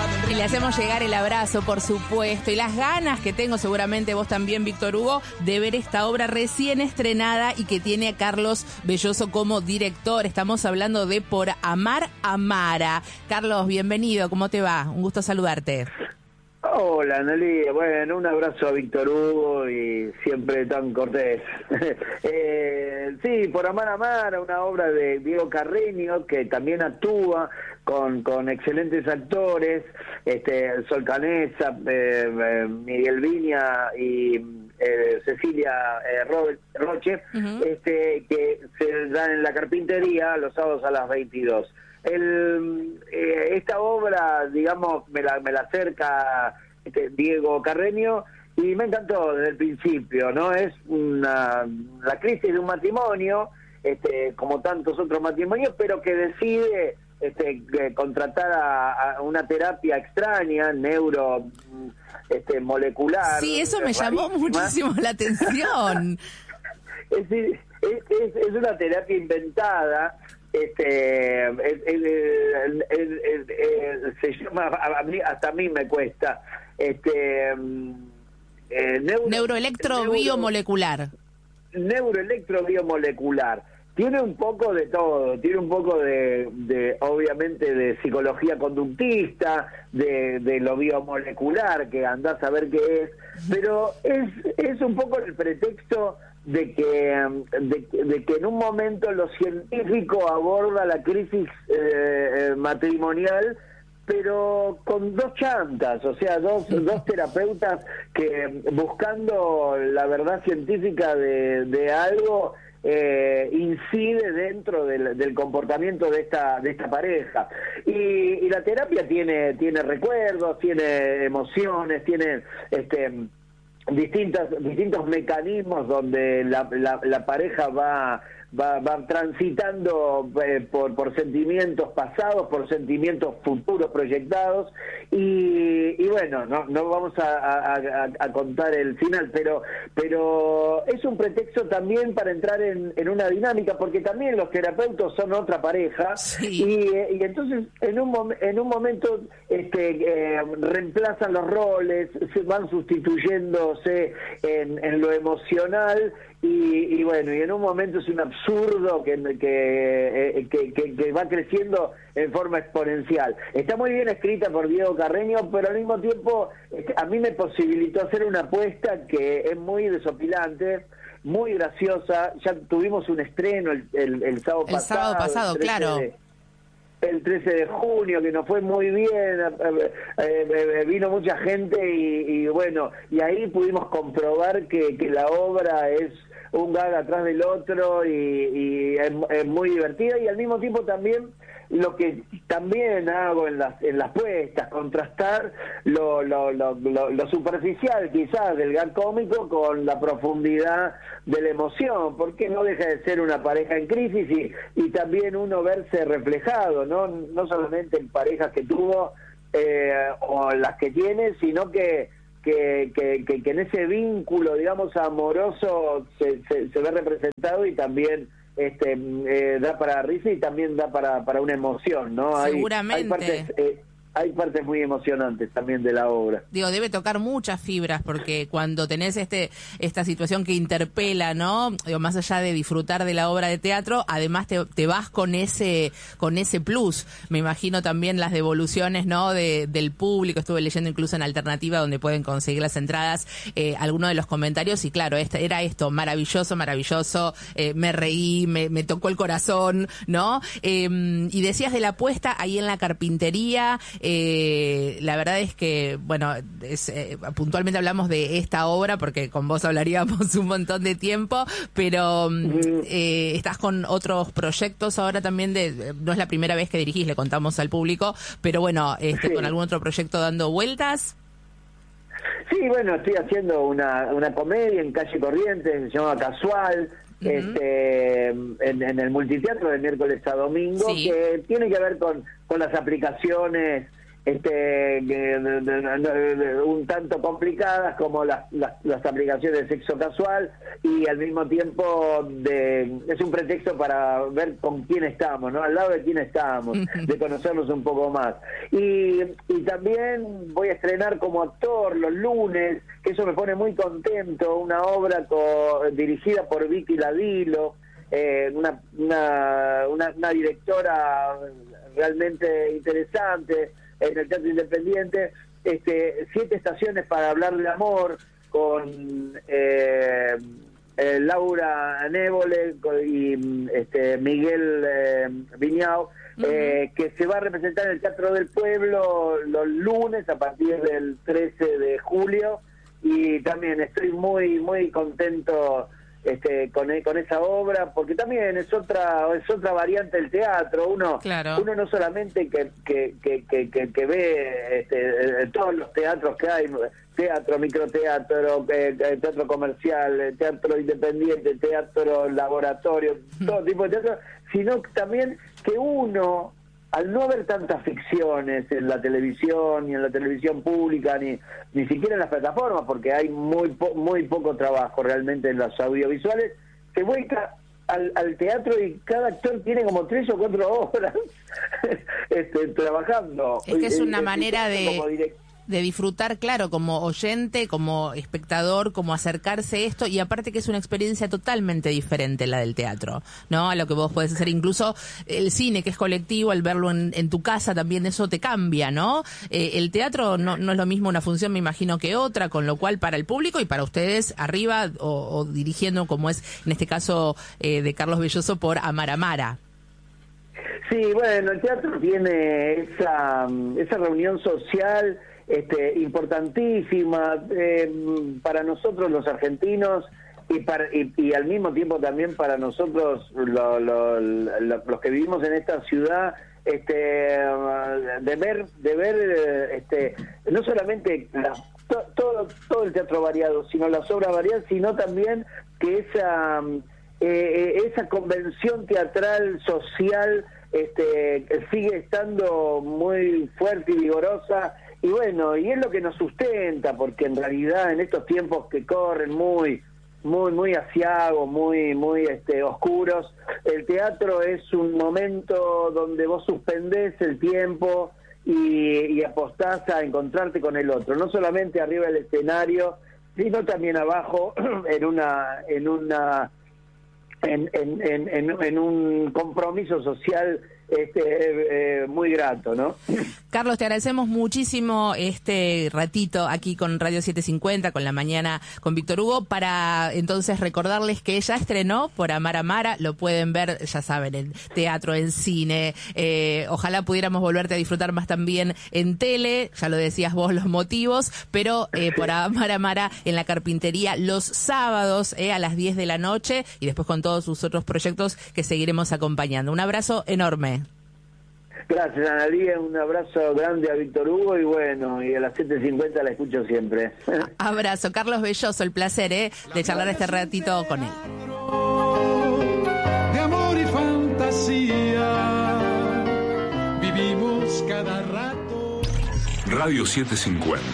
Y le hacemos llegar el abrazo, por supuesto, y las ganas que tengo, seguramente vos también, Víctor Hugo, de ver esta obra recién estrenada y que tiene a Carlos Belloso como director. Estamos hablando de Por Amar a Mara. Carlos, bienvenido, ¿cómo te va? Un gusto saludarte. Hola, Nelly. Bueno, un abrazo a Víctor Hugo y siempre tan cortés. Sí, Por Amar a Mara, una obra de Diego Carreño, que también actúa con excelentes actores, Sol Canessa, Miguel Viña y Cecilia Roche, que se dan en la Carpintería los sábados a las 22. Esta obra, digamos, me la acerca Diego Carreño y me encantó desde el principio, ¿no? Es la crisis de un matrimonio, como tantos otros matrimonios, pero que decide contratar a una terapia extraña, molecular. Sí, eso me llamó muchísimo la atención. Es una terapia inventada. Se llama, hasta a mí me cuesta, neuroelectrobiomolecular. Neuroelectrobiomolecular. Tiene un poco de todo, tiene un poco de obviamente de psicología conductista, de lo biomolecular, que andás a ver qué es, pero es un poco el pretexto de que en un momento lo científico aborda la crisis matrimonial, pero con dos chantas, o sea, dos terapeutas que buscando la verdad científica de algo incide dentro del comportamiento de esta pareja. Y la terapia tiene recuerdos, tiene emociones, tiene distintos mecanismos donde la pareja va transitando por sentimientos pasados, por sentimientos futuros proyectados, y bueno, no vamos a contar el final, pero es un pretexto también para entrar en una dinámica, porque también los terapeutas son otra pareja, sí. y entonces en un momento reemplazan los roles, se van sustituyéndose en lo emocional, y bueno, y en un momento es un absurdo que va creciendo en forma exponencial. Está muy bien escrita por Diego Carreño, pero al mismo tiempo a mí me posibilitó hacer una apuesta que es muy desopilante, muy graciosa. Ya tuvimos un estreno el sábado pasado. El sábado pasado, claro. El 13 de junio, que nos fue muy bien, vino mucha gente y bueno, y ahí pudimos comprobar que la obra es un gag atrás del otro y es muy divertida, y al mismo tiempo también lo que también hago en las puestas, contrastar lo superficial quizás del gag cómico con la profundidad de la emoción, porque no deja de ser una pareja en crisis y también uno verse reflejado, no solamente en parejas que tuvo o las que tiene, sino que en ese vínculo, digamos, amoroso se ve representado, y también da para risa y también da para una emoción, ¿no? Seguramente. Hay partes muy emocionantes también de la obra. Digo, debe tocar muchas fibras, porque cuando tenés esta situación que interpela, ¿no? Digo, más allá de disfrutar de la obra de teatro, además te vas con ese plus. Me imagino también las devoluciones, ¿no? Del público. Estuve leyendo incluso en Alternativa, donde pueden conseguir las entradas, algunos de los comentarios, y claro, era esto, maravilloso, me reí, me tocó el corazón, ¿no? Y decías de la apuesta ahí en la Carpintería. La verdad es que, bueno, puntualmente hablamos de esta obra porque con vos hablaríamos un montón de tiempo, pero estás con otros proyectos ahora también, no es la primera vez que dirigís, le contamos al público, pero bueno, sí. ¿Con algún otro proyecto dando vueltas? Sí, bueno, estoy haciendo una comedia en Calle Corrientes, se llama Casual, en el multiteatro de miércoles a domingo, sí. Que tiene que ver con las aplicaciones un tanto complicadas, como las aplicaciones de sexo casual, y al mismo tiempo es un pretexto para ver con quién estamos, ¿no? Al lado de quién estamos, de conocernos un poco más. Y también voy a estrenar como actor los lunes, que eso me pone muy contento, una obra dirigida por Vicky Ladilo, una directora realmente interesante en el Teatro Independiente. 7 estaciones para hablar de amor, con Laura Névole y Miguel Viñao, que se va a representar en el Teatro del Pueblo los lunes a partir del 13 de julio, y también estoy muy muy contento con esa obra, porque también es otra variante del teatro. Uno no solamente que ve todos los teatros que hay, teatro, microteatro, teatro comercial, teatro independiente, teatro laboratorio, todo tipo de teatro, sino también que uno, al no ver tantas ficciones en la televisión, ni en la televisión pública, ni siquiera en las plataformas, porque hay muy poco trabajo realmente en los audiovisuales, se vuelca al teatro, y cada actor tiene como 3 o 4 horas trabajando. Es que es una manera de disfrutar, claro, como oyente, como espectador, como acercarse a esto, y aparte que es una experiencia totalmente diferente la del teatro, ¿no? A lo que vos podés hacer, incluso el cine, que es colectivo, al verlo en tu casa también eso te cambia, ¿no? El teatro no es lo mismo una función, me imagino, que otra, con lo cual para el público y para ustedes arriba o dirigiendo, como es en este caso de Carlos Belloso por Amar Amara. Sí, bueno, el teatro tiene esa reunión social importantísima para nosotros los argentinos, y al mismo tiempo también para nosotros los que vivimos en esta ciudad, de ver no solamente todo el teatro variado, sino las obras variadas, sino también que esa convención teatral social sigue estando muy fuerte y vigorosa. Y bueno, y es lo que nos sustenta, porque en realidad en estos tiempos que corren muy aciagos, muy oscuros, el teatro es un momento donde vos suspendés el tiempo y apostás a encontrarte con el otro, no solamente arriba del escenario, sino también abajo en un compromiso social muy grato, ¿no? Carlos, te agradecemos muchísimo este ratito aquí con Radio 750, con La Mañana con Víctor Hugo, para entonces recordarles que ya estrenó por Amar Amara, lo pueden ver, ya saben, en teatro, en cine, ojalá pudiéramos volverte a disfrutar más también en tele, ya lo decías vos los motivos, pero por Amar Amara en la Carpintería los sábados a las 10 de la noche, y después con todos sus otros proyectos que seguiremos acompañando. Un abrazo enorme. Gracias, Analía, un abrazo grande a Víctor Hugo, y bueno, y a las 7:50 la escucho siempre. Abrazo. Carlos Belloso, el placer de charlar este ratito con él. De amor y fantasía vivimos cada rato. Radio 750.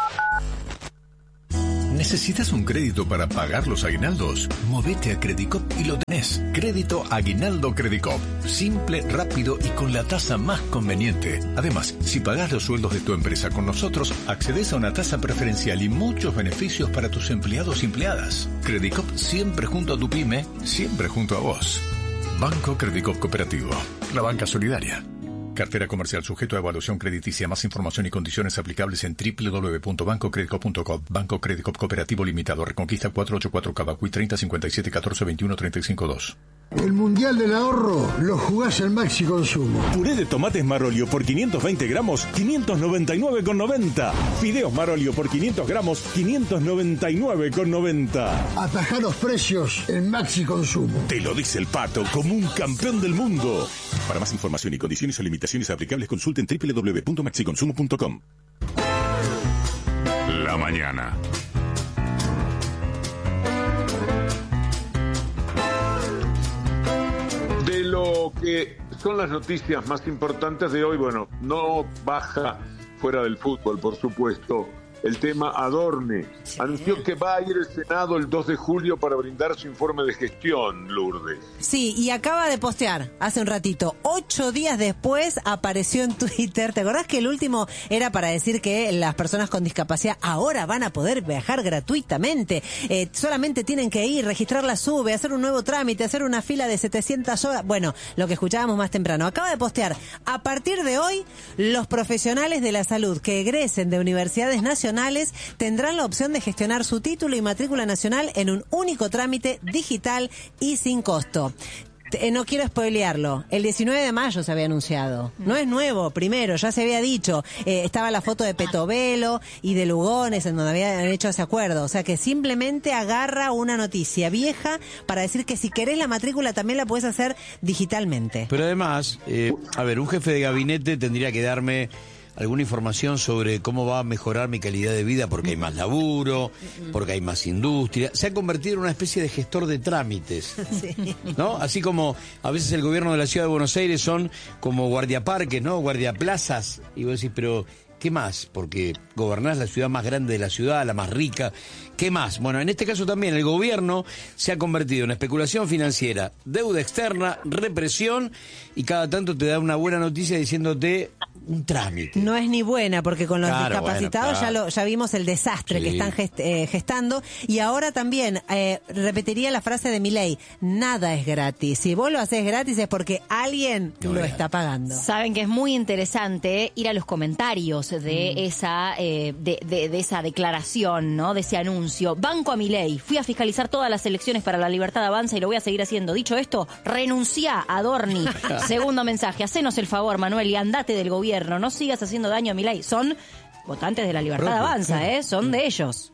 ¿Necesitas un crédito para pagar los aguinaldos? Movete a Credicop y lo tenés. Crédito Aguinaldo Credicop. Simple, rápido y con la tasa más conveniente. Además, si pagás los sueldos de tu empresa con nosotros, accedes a una tasa preferencial y muchos beneficios para tus empleados y empleadas. Credicop, siempre junto a tu pyme, siempre junto a vos. Banco Credicop Cooperativo. La banca solidaria. Cartera comercial sujeto a evaluación crediticia. Más información y condiciones aplicables en www.bancocredicop.com. Banco Credicop Cooperativo Limitado. Reconquista 484 Cavacuy 30 57 14 21 35 2. El Mundial del Ahorro lo jugás en Maxi Consumo. Puré de tomates Marolio por 520 gramos, 599,90. Fideos Marolio por 500 gramos, 599,90. Atajá los precios en Maxi Consumo. Te lo dice el Pato, como un campeón del mundo. Para más información y condiciones o limitaciones aplicables, consulten www.maxiconsumo.com. La mañana. De lo que son las noticias más importantes de hoy, bueno, no baja fuera del fútbol, por supuesto, el tema Adorni. Sí. Anunció que va a ir al Senado el 2 de julio para brindar su informe de gestión, Lourdes. Sí, y acaba de postear hace un ratito. 8 días después apareció en Twitter. ¿Te acordás que el último era para decir que las personas con discapacidad ahora van a poder viajar gratuitamente? Solamente tienen que ir, registrar la SUBE, hacer un nuevo trámite, hacer una fila de 700 horas. Bueno, lo que escuchábamos más temprano. Acaba de postear. A partir de hoy, los profesionales de la salud que egresen de universidades nacionales tendrán la opción de gestionar su título y matrícula nacional en un único trámite digital y sin costo. No quiero spoilearlo. El 19 de mayo se había anunciado. No es nuevo, primero, ya se había dicho. Estaba la foto de Petovelo y de Lugones en donde habían hecho ese acuerdo. O sea que simplemente agarra una noticia vieja para decir que si querés la matrícula también la puedes hacer digitalmente. Pero además, un jefe de gabinete tendría que darme alguna información sobre cómo va a mejorar mi calidad de vida porque hay más laburo, porque hay más industria. Se ha convertido en una especie de gestor de trámites, sí. ¿No? Así como a veces el gobierno de la Ciudad de Buenos Aires son como guardiaparques, ¿no? Guardiaplazas. Y vos decís, pero ¿qué más? Porque gobernás la ciudad más grande de la ciudad, la más rica. ¿Qué más? Bueno, en este caso también el gobierno se ha convertido en especulación financiera, deuda externa, represión, y cada tanto te da una buena noticia diciéndote un trámite. No es ni buena, porque con los discapacitados ya vimos el desastre que están gestando, y ahora también repetiría la frase de Milei: nada es gratis. Si vos lo haces gratis es porque alguien lo está pagando. Saben que es muy interesante ir a los comentarios de esa de esa declaración, ¿no? De ese anuncio. Banco a Milei, fui a fiscalizar todas las elecciones para la Libertad Avanza y lo voy a seguir haciendo. Dicho esto, renunciá, Adorni. Segundo mensaje, hacenos el favor, Manuel, y andate del gobierno, no sigas haciendo daño a Milei. Son votantes de la Libertad Avanza, son de ellos.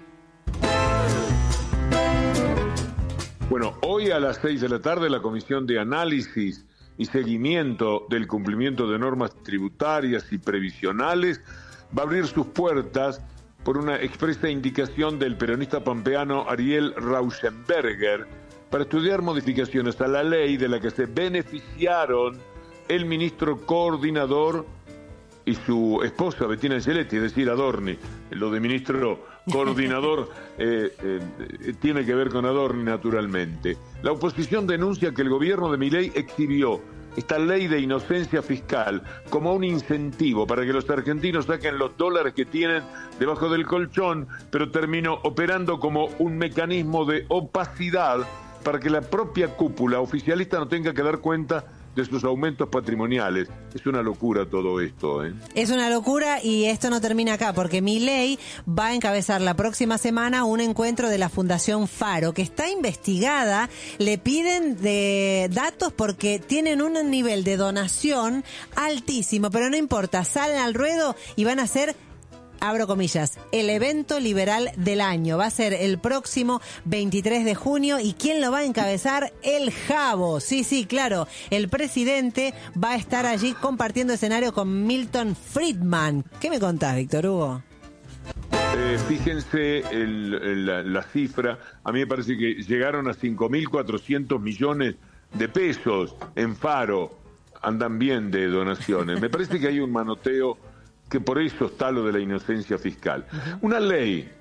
Bueno, hoy a las 6 de la tarde la Comisión de Análisis y Seguimiento del Cumplimiento de Normas Tributarias y Previsionales va a abrir sus puertas por una expresa indicación del peronista pampeano Ariel Rauschenberger para estudiar modificaciones a la ley de la que se beneficiaron el ministro coordinador y su esposa Bettina Angeletti, es decir, Adorni. Lo de ministro coordinador tiene que ver con Adorni, naturalmente. La oposición denuncia que el gobierno de Milei exhibió esta ley de inocencia fiscal como un incentivo para que los argentinos saquen los dólares que tienen debajo del colchón, pero terminó operando como un mecanismo de opacidad para que la propia cúpula oficialista no tenga que dar cuenta de sus aumentos patrimoniales. Es una locura todo esto, ¿eh? Es una locura, y esto no termina acá, porque Milei va a encabezar la próxima semana un encuentro de la Fundación Faro, que está investigada. Le piden datos porque tienen un nivel de donación altísimo, pero no importa, salen al ruedo y van a hacer, abro comillas, el evento liberal del año. Va a ser el próximo 23 de junio. ¿Y quién lo va a encabezar? El Jabo. Sí, claro. El presidente va a estar allí compartiendo escenario con Milton Friedman. ¿Qué me contás, Víctor Hugo? Fíjense la cifra. A mí me parece que llegaron a 5.400 millones de pesos en Faro. Andan bien de donaciones. Me parece que hay un manoteo, que por eso está lo de la inocencia fiscal. Una ley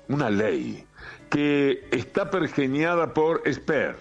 que está pergeñada por Esper.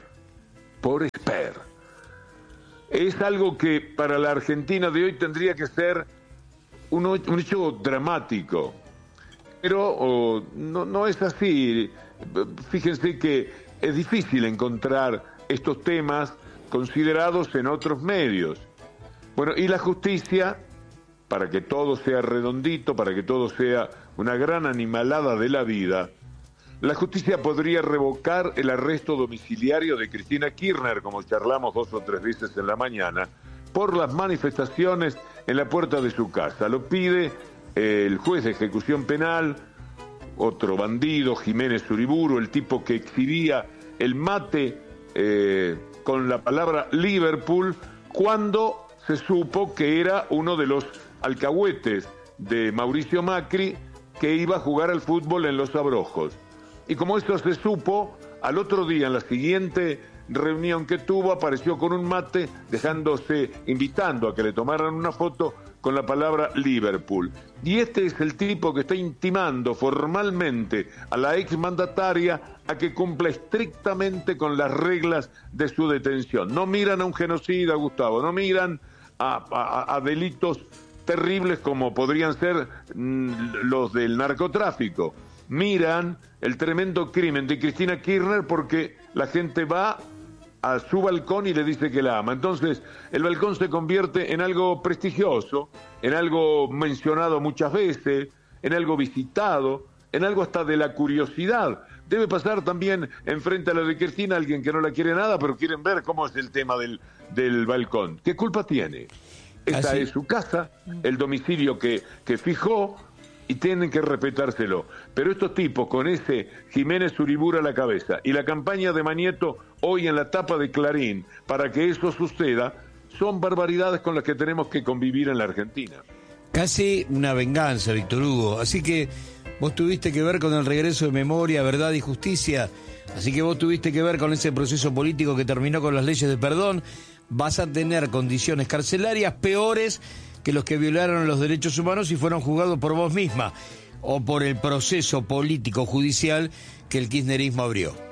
Es algo que para la Argentina de hoy tendría que ser un hecho dramático. Pero no es así. Fíjense que es difícil encontrar estos temas considerados en otros medios. Bueno, y la justicia, para que todo sea redondito, para que todo sea una gran animalada de la vida, la justicia podría revocar el arresto domiciliario de Cristina Kirchner, como charlamos 2 o 3 veces en la mañana, por las manifestaciones en la puerta de su casa. Lo pide el juez de ejecución penal, otro bandido, Jiménez Uriburu, el tipo que exhibía el mate con la palabra Liverpool, cuando se supo que era uno de los alcahuetes de Mauricio Macri, que iba a jugar al fútbol en Los Abrojos. Y como esto se supo, al otro día, en la siguiente reunión que tuvo apareció con un mate, invitando a que le tomaran una foto con la palabra Liverpool. Y este es el tipo que está intimando formalmente a la exmandataria a que cumpla estrictamente con las reglas de su detención. No miran a un genocida, Gustavo, no miran a delitos terribles como podrían ser los del narcotráfico. Miran el tremendo crimen de Cristina Kirchner porque la gente va a su balcón y le dice que la ama. Entonces, el balcón se convierte en algo prestigioso, en algo mencionado muchas veces, en algo visitado, en algo hasta de la curiosidad. Debe pasar también enfrente a la de Cristina alguien que no la quiere nada, pero quieren ver cómo es el tema del balcón. ¿Qué culpa tiene? Esta es su casa, el domicilio que fijó, y tienen que respetárselo. Pero estos tipos, con ese Jiménez Uriburu a la cabeza y la campaña de Manieto hoy en la tapa de Clarín para que eso suceda, son barbaridades con las que tenemos que convivir en la Argentina. Casi una venganza, Víctor Hugo. Así que vos tuviste que ver con el regreso de Memoria, Verdad y Justicia. Así que vos tuviste que ver con ese proceso político que terminó con las leyes de perdón. Vas a tener condiciones carcelarias peores que los que violaron los derechos humanos y fueron juzgados por vos misma o por el proceso político judicial que el kirchnerismo abrió.